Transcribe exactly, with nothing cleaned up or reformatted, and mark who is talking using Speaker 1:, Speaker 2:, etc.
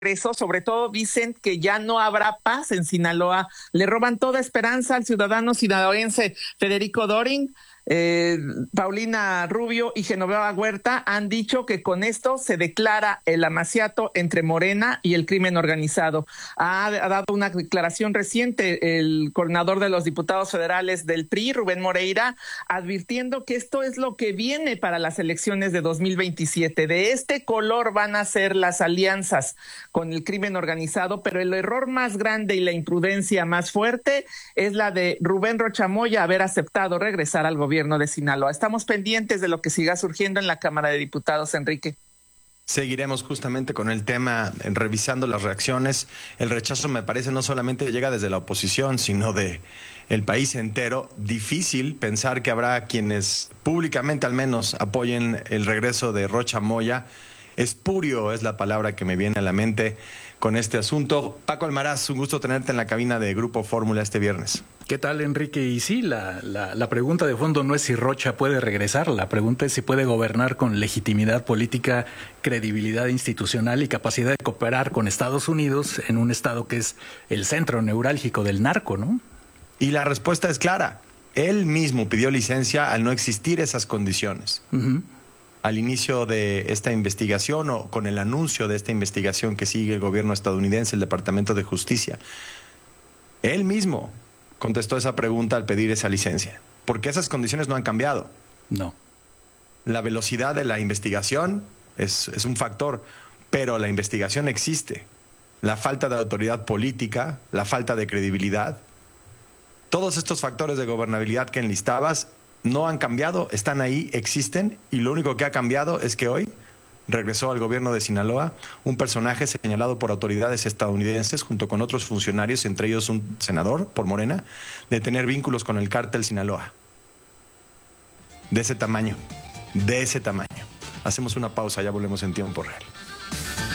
Speaker 1: regreso, sobre todo dicen que ya no habrá paz en Sinaloa. Le roban toda esperanza al ciudadano sinaloense. Federico Doring, eh, Paulina Rubio y Genoveva Huerta han dicho que con esto se declara el amaciato entre Morena y el crimen organizado. Ha, ha dado una declaración reciente el coordinador de los diputados federales del P R I, Rubén Moreira, advirtiendo que esto es lo que viene para las elecciones de dos mil veintisiete. De este color van a ser las alianzas con el crimen organizado, pero el error más grande y la imprudencia más fuerte es la de Rubén Rocha Moya haber aceptado regresar al gobierno de Sinaloa. Estamos pendientes de lo que siga surgiendo en la Cámara de Diputados, Enrique.
Speaker 2: Seguiremos justamente con el tema, revisando las reacciones. El rechazo, me parece, no solamente llega desde la oposición, sino de el país entero. Difícil pensar que habrá quienes públicamente al menos apoyen el regreso de Rocha Moya. Espurio es la palabra que me viene a la mente con este asunto. Paco Almaraz, un gusto tenerte en la cabina de Grupo Fórmula este viernes.
Speaker 3: ¿Qué tal, Enrique? Y sí, la, la, la pregunta de fondo no es si Rocha puede regresar, la pregunta es si puede gobernar con legitimidad política, credibilidad institucional y capacidad de cooperar con Estados Unidos en un estado que es el centro neurálgico del narco, ¿no?
Speaker 2: Y la respuesta es clara. Él mismo pidió licencia al no existir esas condiciones. Uh-huh. Al inicio de esta investigación o con el anuncio de esta investigación que sigue el gobierno estadounidense, el Departamento de Justicia, él mismo contestó esa pregunta al pedir esa licencia, porque esas condiciones no han cambiado.
Speaker 3: No.
Speaker 2: La velocidad de la investigación es, es un factor, pero la investigación existe. La falta de autoridad política, la falta de credibilidad, todos estos factores de gobernabilidad que enlistabas no han cambiado, están ahí, existen, y lo único que ha cambiado es que hoy regresó al gobierno de Sinaloa un personaje señalado por autoridades estadounidenses junto con otros funcionarios, entre ellos un senador por Morena, de tener vínculos con el cártel Sinaloa. De ese tamaño, de ese tamaño. Hacemos una pausa, ya volvemos en tiempo real.